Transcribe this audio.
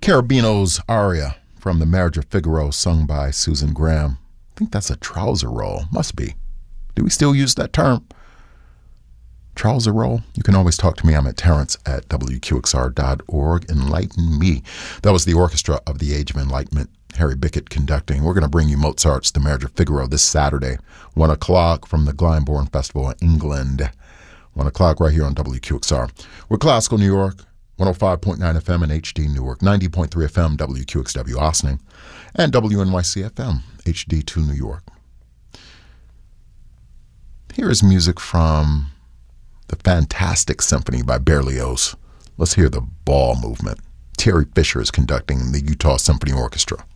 Carabino's aria from The Marriage of Figaro, sung by Susan Graham. I think that's a trouser roll. Must be. Do we still use that term? Trouser roll? You can always talk to me. I'm at Terrence@WQXR.org. Enlighten me. That was the Orchestra of the Age of Enlightenment. Harry Bickett conducting. We're going to bring you Mozart's The Marriage of Figaro this Saturday, 1 o'clock from the Glyndebourne Festival in England. 1 o'clock right here on WQXR. We're Classical New York, 105.9 FM and HD Newark, 90.3 FM WQXW Ossining, and WNYC FM HD2 New York. Here is music from the Fantastic Symphony by Berlioz. Let's hear the Ball Movement. Terry Fisher is conducting the Utah Symphony Orchestra.